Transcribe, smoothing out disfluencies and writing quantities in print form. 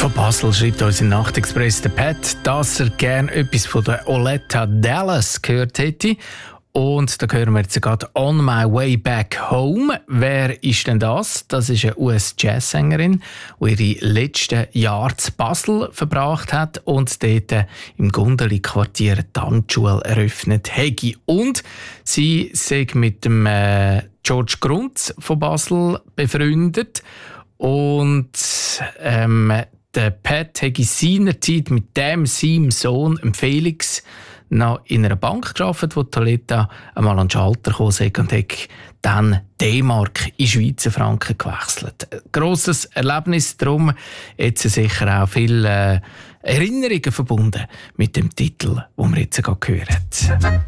Von Basel schreibt uns im Nachtexpress der Pat, dass er gerne etwas von der Oleta Dallas gehört hätte. Und da hören wir jetzt gerade «On My Way Back Home». Wer ist denn das? Das ist eine US-Jazzsängerin, die ihre letzten Jahre zu Basel verbracht hat und dort im Gundeli-Quartier die Tanzschule eröffnet hat. Und sie sei mit dem George Grunz von Basel befreundet. Und der Pat hat in seiner Zeit mit seinem Sohn, Felix, noch in einer Bank gearbeitet, wo Oleta einmal an den Schalter kam und hat dann D-Mark in Schweizer Franken gewechselt. Ein grosses Erlebnis, darum jetzt sicher auch viele Erinnerungen verbunden mit dem Titel, den wir jetzt gerade hören.